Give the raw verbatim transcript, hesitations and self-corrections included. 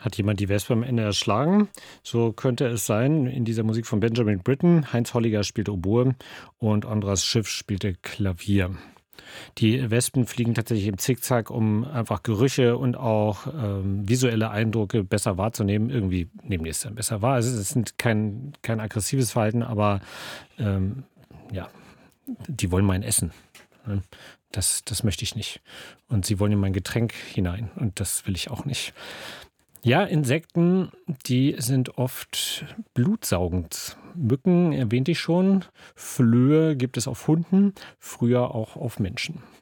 Hat jemand die Wespe am Ende erschlagen? So könnte es sein in dieser Musik von Benjamin Britten. Heinz Holliger spielte Oboe und Andras Schiff spielte Klavier. Die Wespen fliegen tatsächlich im Zickzack, um einfach Gerüche und auch ähm, visuelle Eindrücke besser wahrzunehmen. Irgendwie nehmen die es dann besser wahr. Also es ist kein, kein aggressives Verhalten, aber ähm, ja, die wollen mein Essen. Ne? Das, das möchte ich nicht. Und sie wollen in mein Getränk hinein. Und das will ich auch nicht. Ja, Insekten, die sind oft blutsaugend. Mücken erwähnte ich schon. Flöhe gibt es auf Hunden, früher auch auf Menschen.